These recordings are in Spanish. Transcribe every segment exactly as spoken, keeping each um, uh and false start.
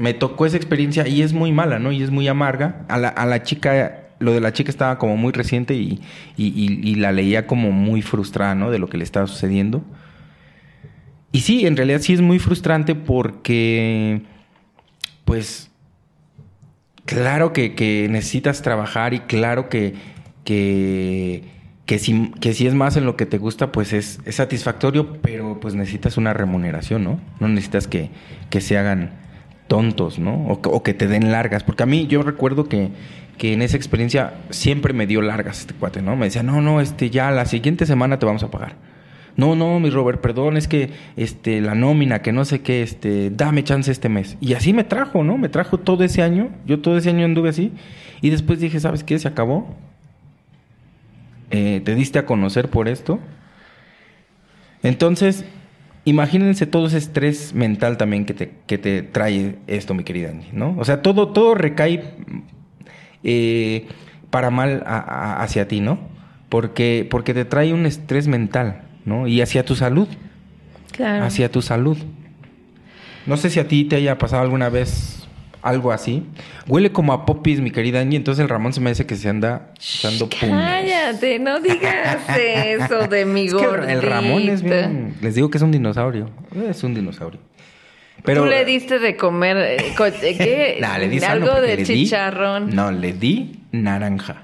me tocó esa experiencia y es muy mala, ¿no? Y es muy amarga. A la, a la chica, lo de la chica estaba como muy reciente y, y, y, y la leía como muy frustrada, ¿no? De lo que le estaba sucediendo. Y sí, en realidad sí es muy frustrante porque, pues, claro que, que necesitas trabajar y claro que, que, que, si, que si es más en lo que te gusta, pues es, es satisfactorio, pero pues necesitas una remuneración, ¿no? No necesitas que, que se hagan tontos, ¿no? O, o que te den largas. Porque a mí, yo recuerdo que, que en esa experiencia siempre me dio largas este cuate, ¿no? Me decía, no, no, este, ya la siguiente semana te vamos a pagar. No, no, mi Robert, perdón, es que este, la nómina, que no sé qué, este, dame chance este mes. Y así me trajo, ¿no? Me trajo todo ese año. Yo todo ese año anduve así. Y después dije, ¿sabes qué? Se acabó. Eh, te diste a conocer por esto. Entonces, imagínense todo ese estrés mental también que te, que te trae esto, mi querida Angie, ¿no? O sea, todo, todo recae eh, para mal a, a, hacia ti, ¿no? Porque, porque te trae un estrés mental, ¿no? Y hacia tu salud. Claro. Hacia tu salud. No sé si a ti te haya pasado alguna vez algo así. Huele como a popis, mi querida Angie. Entonces el Ramón se me dice que se anda echando puños. Cállate, no digas eso de mi es que gordito. el Ramón es bien... Les digo que es un dinosaurio. Es un dinosaurio. Pero, tú le diste de comer... Eh, co- ¿Qué? nah, le di algo sano de le di, chicharrón. No, le di naranja.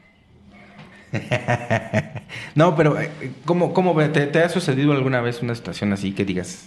No, pero ¿cómo, cómo te, te ha sucedido alguna vez una situación así que digas?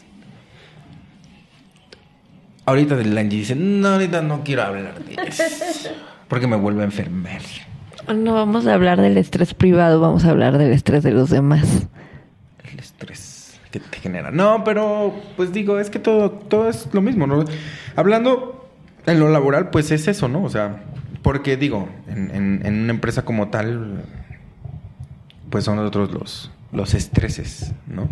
Ahorita del Angie dice, no, ahorita no quiero hablar de eso porque me vuelve a enfermar. No vamos a hablar del estrés privado, vamos a hablar del estrés de los demás. El estrés que te genera. No, pero pues digo, es que todo, todo es lo mismo, ¿no? Hablando en lo laboral, pues es eso, ¿no? O sea, porque digo, en, en, en una empresa como tal, pues son otros los, los estreses, ¿no?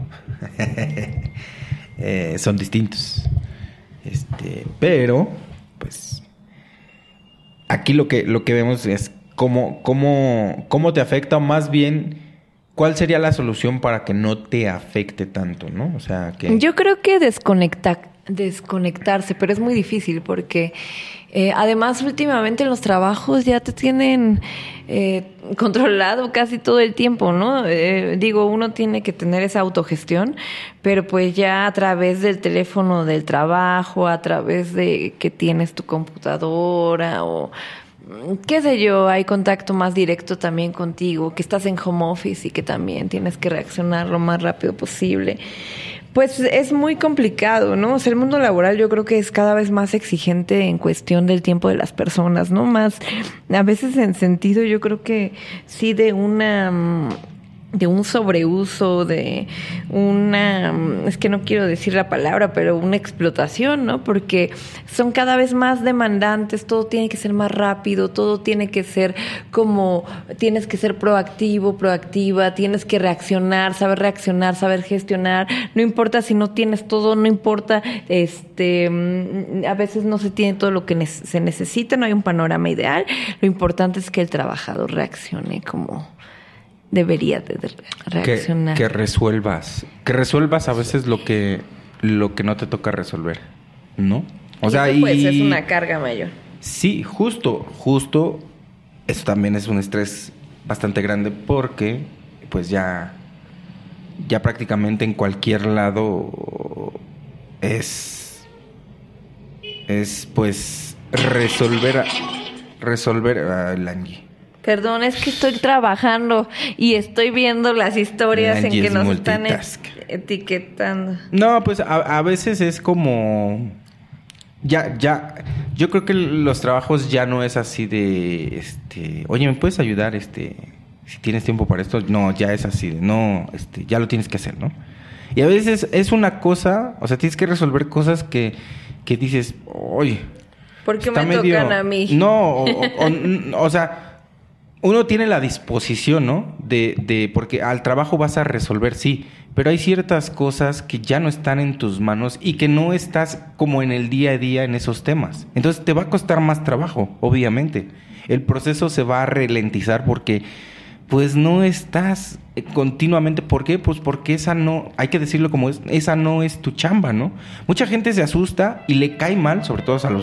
eh, son distintos. Este, pero, pues, aquí lo que, lo que vemos es cómo, cómo, cómo te afecta, o más bien, cuál sería la solución para que no te afecte tanto, ¿no? O sea, que... Yo creo que desconecta, desconectarse, pero es muy difícil porque eh, además últimamente en los trabajos ya te tienen eh, controlado casi todo el tiempo, ¿no? Eh, digo, uno tiene que tener esa autogestión, pero pues ya a través del teléfono del trabajo, a través de que tienes tu computadora o qué sé yo, hay contacto más directo también contigo, que estás en home office y que también tienes que reaccionar lo más rápido posible. Pues es muy complicado, ¿no? O sea, el mundo laboral yo creo que es cada vez más exigente en cuestión del tiempo de las personas, ¿no? Más, a veces en sentido yo creo que sí de una... de un sobreuso, de una, es que no quiero decir la palabra, pero una explotación, ¿no? Porque son cada vez más demandantes, todo tiene que ser más rápido, todo tiene que ser como, tienes que ser proactivo, proactiva, tienes que reaccionar, saber reaccionar, saber gestionar, no importa si no tienes todo, no importa, este, a veces no se tiene todo lo que ne- se necesita, no hay un panorama ideal, lo importante es que el trabajador reaccione como debería de reaccionar. Que, que resuelvas. Que resuelvas a veces lo que, lo que no te toca resolver, ¿no? O sea, y... pues es una carga mayor. Sí, justo, justo. Eso también es un estrés bastante grande porque, pues ya... Ya prácticamente en cualquier lado es... Es, pues, resolver... Resolver... Uh, el Angie. Perdón, es que estoy trabajando y estoy viendo las historias en que nos están et- etiquetando. No, pues a, a veces es como... Ya, ya... Yo creo que los trabajos ya no es así de... este, oye, ¿me puedes ayudar? Este, si tienes tiempo para esto. No, ya es así de... No, este, ya lo tienes que hacer, ¿no? Y a veces es una cosa... O sea, tienes que resolver cosas que, que dices... Oye... ¿Por qué me medio... tocan a mí? No, o, o, o, o sea... Uno tiene la disposición, ¿no? De, de, porque al trabajo vas a resolver, sí, pero hay ciertas cosas que ya no están en tus manos y que no estás como en el día a día en esos temas. Entonces te va a costar más trabajo, obviamente. El proceso se va a ralentizar porque, pues, no estás continuamente. ¿Por qué? Pues porque esa no, hay que decirlo como es, esa no es tu chamba, ¿no? Mucha gente se asusta y le cae mal, sobre todo a los